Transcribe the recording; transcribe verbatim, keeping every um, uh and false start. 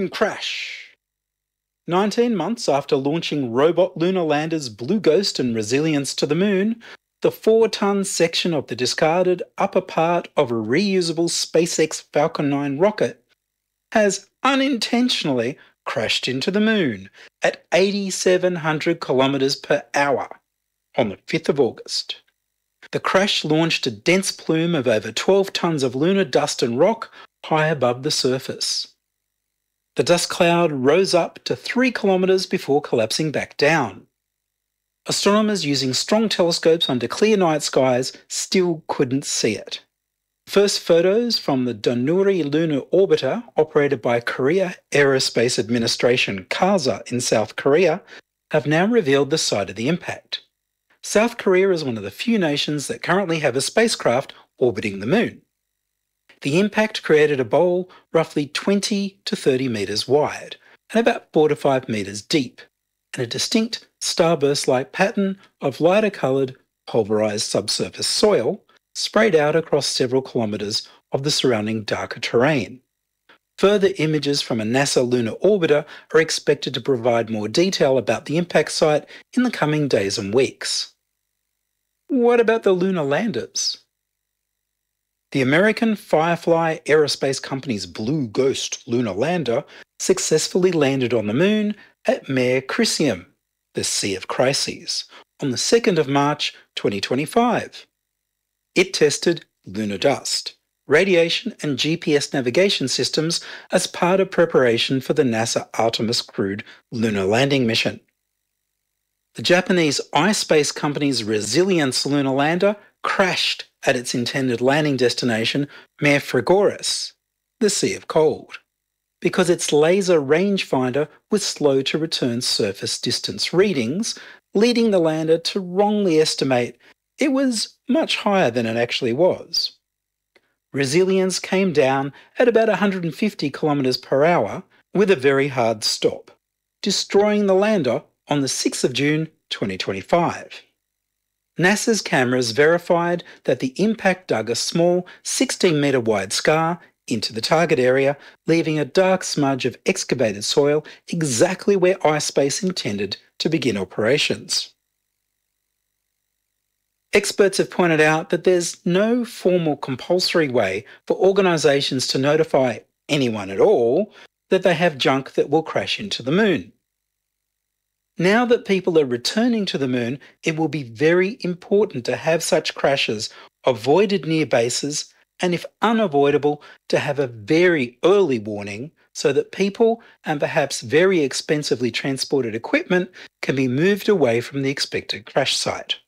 Moon crash. nineteen months after launching robot lunar landers Blue Ghost and Resilience to the Moon, the four-ton section of the discarded upper part of a reusable SpaceX Falcon nine rocket has unintentionally crashed into the Moon at eight thousand seven hundred kilometres per hour on the fifth of August. The crash launched a dense plume of over twelve tonnes of lunar dust and rock high above the surface. The dust cloud rose up to three kilometres before collapsing back down. Astronomers using strong telescopes under clear night skies still couldn't see it. First photos from the Danuri Lunar Orbiter, operated by Korea Aerospace Administration KASA in South Korea, have now revealed the site of the impact. South Korea is one of the few nations that currently have a spacecraft orbiting the Moon. The impact created a bowl roughly twenty to thirty metres wide and about four to five metres deep, and a distinct starburst-like pattern of lighter-coloured, pulverised subsurface soil sprayed out across several kilometres of the surrounding darker terrain. Further images from a NASA lunar orbiter are expected to provide more detail about the impact site in the coming days and weeks. What about the lunar landers? The American Firefly Aerospace Company's Blue Ghost lunar lander successfully landed on the Moon at Mare Crisium, the Sea of Crises, on the second of March twenty twenty-five. It tested lunar dust, radiation and G P S navigation systems as part of preparation for the NASA Artemis crewed lunar landing mission. The Japanese iSpace company's Resilience lunar lander crashed at its intended landing destination, Mare Frigoris, the Sea of Cold, because its laser rangefinder was slow to return surface distance readings, leading the lander to wrongly estimate it was much higher than it actually was. Resilience came down at about one hundred fifty kilometres per hour with a very hard stop, destroying the lander on the sixth of June twenty twenty-five. NASA's cameras verified that the impact dug a small sixteen metre wide scar into the target area, leaving a dark smudge of excavated soil exactly where iSpace intended to begin operations. Experts have pointed out that there's no formal compulsory way for organisations to notify anyone at all that they have junk that will crash into the Moon. Now that people are returning to the Moon, it will be very important to have such crashes avoided near bases, and if unavoidable, to have a very early warning so that people and perhaps very expensively transported equipment can be moved away from the expected crash site.